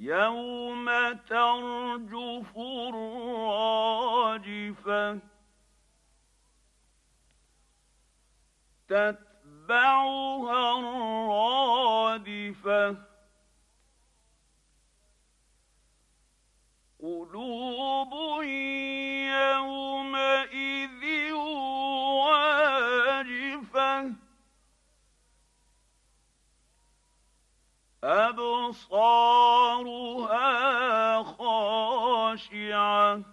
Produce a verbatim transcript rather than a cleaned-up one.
يوم ترجف الراجفة تتبعها الرادفة قلوب يومئذ واجفة أبصارها خاشعة